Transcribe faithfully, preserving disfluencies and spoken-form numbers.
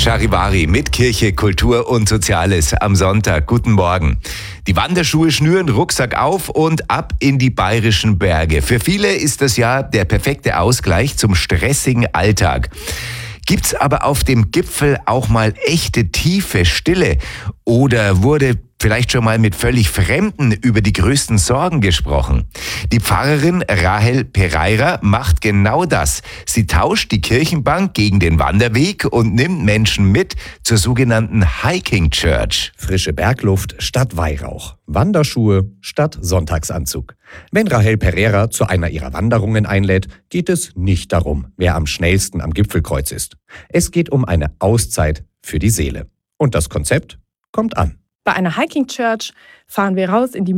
Charivari mit Kirche, Kultur und Soziales am Sonntag. Guten Morgen. Die Wanderschuhe schnüren, Rucksack auf und ab in die bayerischen Berge. Für viele ist das ja der perfekte Ausgleich zum stressigen Alltag. Gibt's aber auf dem Gipfel auch mal echte tiefe Stille? Oder wurde vielleicht schon mal mit völlig Fremden über die größten Sorgen gesprochen? Die Pfarrerin Rahel Pereira macht genau das. Sie tauscht die Kirchenbank gegen den Wanderweg und nimmt Menschen mit zur sogenannten Hiking Church. Frische Bergluft statt Weihrauch. Wanderschuhe statt Sonntagsanzug. Wenn Rahel Pereira zu einer ihrer Wanderungen einlädt, geht es nicht darum, wer am schnellsten am Gipfelkreuz ist. Es geht um eine Auszeit für die Seele. Und das Konzept kommt an. Bei einer Hiking Church fahren wir raus in die